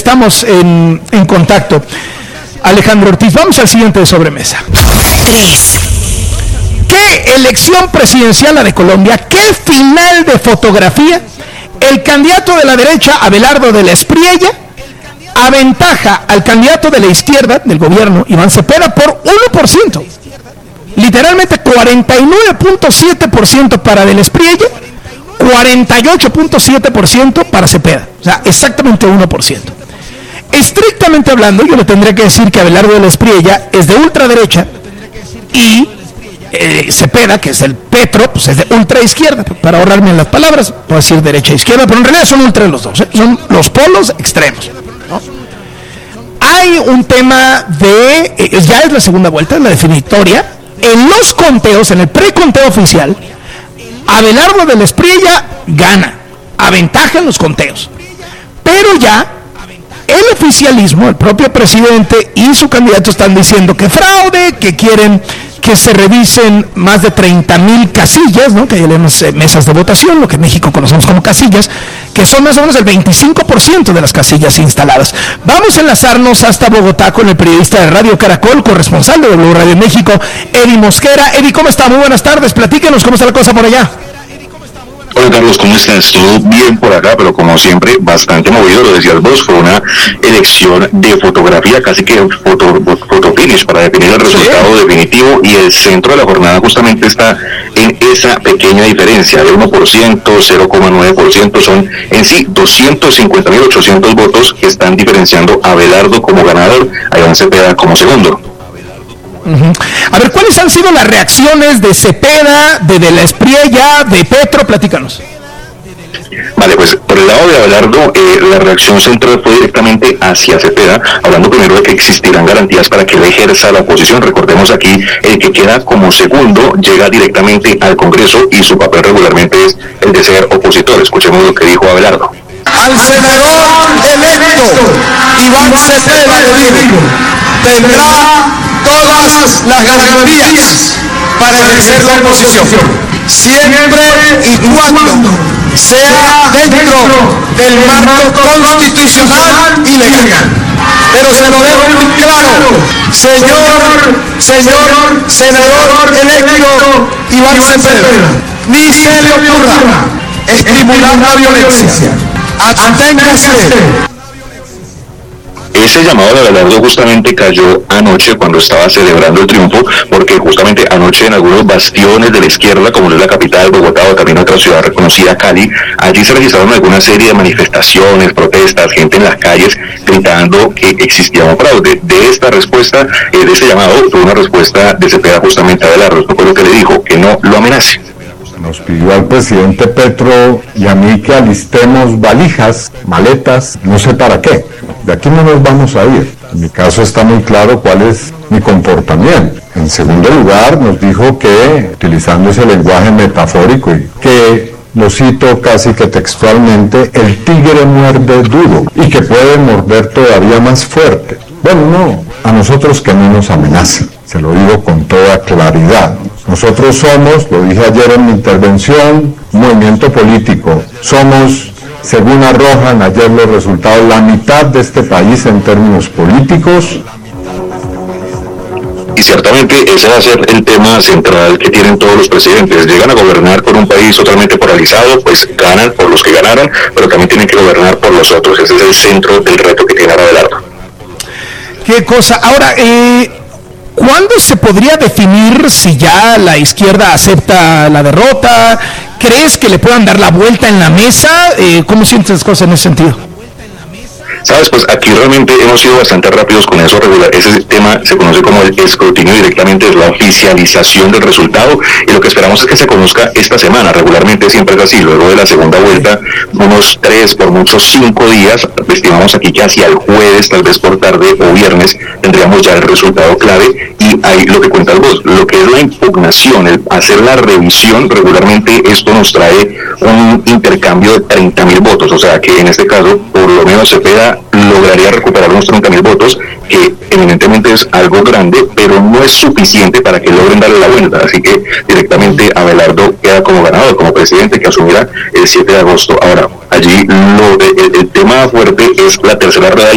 estamos en contacto. Alejandro Ortiz, vamos al siguiente de sobremesa. 3. ¿Qué elección presidencial la de Colombia? ¿Qué final de fotografía? El candidato de la derecha, Abelardo de la Espriella, aventaja al candidato de la izquierda, del gobierno, Iván Cepeda, por 1%. Literalmente 49.7% para de la Espriella, 48.7% para Cepeda. O sea, exactamente 1%. Estrictamente hablando, yo le tendría que decir que Abelardo de la Espriella es de ultraderecha y Cepeda, que es el Petro, pues es de ultraizquierda. Para ahorrarme en las palabras, puedo decir derecha e izquierda, pero en realidad son ultra los dos, son los polos extremos, ¿no? Hay un tema de, ya es la segunda vuelta, la definitoria. En los conteos, en el preconteo oficial, Abelardo de la Espriella gana, aventaja en los conteos, pero ya el oficialismo, el propio presidente y su candidato están diciendo que fraude, que quieren que se revisen más de 30,000 casillas, ¿no? Que hay mesas de votación, lo que en México conocemos como casillas, que son más o menos el 25% de las casillas instaladas. Vamos a enlazarnos hasta Bogotá con el periodista de Radio Caracol, corresponsal de W Radio México, Eddie Mosquera. Eddie, ¿cómo está? Muy buenas tardes, platíquenos cómo está la cosa por allá. Hola Carlos, ¿cómo estás? Todo bien por acá, pero como siempre, bastante movido, lo decías vos, fue una elección de fotografía, casi que fotofinish para definir el resultado definitivo, y el centro de la jornada justamente está en esa pequeña diferencia de 1%, 0,9%, son en sí 250.800 votos que están diferenciando a Abelardo como ganador, a Iván Cepeda como segundo. A ver, ¿cuáles han sido las reacciones de Cepeda, de la Espriella, de Petro? Platícanos. Vale, pues por el lado de Abelardo, la reacción central fue directamente hacia Cepeda, hablando primero de que existirán garantías para que él ejerza la oposición. Recordemos aquí, el que queda como segundo llega directamente al Congreso y su papel regularmente es el de ser opositor. Escuchemos lo que dijo Abelardo. Al senador electo Iván Cepeda, tendrá todas las garantías para ejercer la oposición, siempre y cuando sea dentro del marco constitucional y legal. Pero se lo dejo muy claro, señor senador electo Iván Cepeda, ni se le ocurra estimular la violencia. Aténgase. Ese llamado de Abelardo justamente cayó anoche cuando estaba celebrando el triunfo, porque justamente anoche en algunos bastiones de la izquierda, como es la capital, Bogotá, o también otra ciudad reconocida, Cali, allí se registraron alguna serie de manifestaciones, protestas, gente en las calles gritando que existía un fraude. De esta respuesta, de ese llamado, fue una respuesta de Cepeda justamente a Abelardo. Esto fue lo que le dijo, que no lo amenace. Nos pidió al presidente Petro y a mí que alistemos valijas, maletas, no sé para qué. De aquí no nos vamos a ir. En mi caso está muy claro cuál es mi comportamiento. En segundo lugar, nos dijo que, utilizando ese lenguaje metafórico, y que, lo cito casi que textualmente, el tigre muerde duro y que puede morder todavía más fuerte. Bueno, no, a nosotros que no nos amenacen, se lo digo con toda claridad. Nosotros somos, lo dije ayer en mi intervención, un movimiento político. Somos, según arrojan ayer los resultados, la mitad de este país en términos políticos. Y ciertamente ese va a ser el tema central que tienen todos los presidentes. Llegan a gobernar con un país totalmente polarizado, pues ganan por los que ganaron, pero también tienen que gobernar por los otros. Ese es el centro del reto que tiene Abelardo. Qué cosa. Ahora, ¿cuándo se podría definir si ya la izquierda acepta la derrota? ¿Crees que le puedan dar la vuelta en la mesa? ¿Cómo sientes las cosas en ese sentido? Sabes, pues aquí realmente hemos sido bastante rápidos con eso. Ese tema se conoce como el escrutinio directamente, es la oficialización del resultado, y lo que esperamos es que se conozca esta semana. Regularmente siempre es así, luego de la segunda vuelta, unos 3, por muchos 5 días, estimamos aquí que hacia el jueves, tal vez por tarde o viernes, tendríamos ya el resultado clave. Y ahí lo que cuentas vos, lo que es la impugnación, el hacer la revisión, regularmente esto nos trae un intercambio de 30,000 votos, o sea que en este caso, por lo menos Cepeda lograría recuperar unos 30,000 votos, que evidentemente es algo grande, pero no es suficiente para que logren darle la vuelta. Así que directamente Abelardo queda como ganador, como presidente, que asumirá el 7 de agosto. Ahora, allí el tema fuerte es la tercera rueda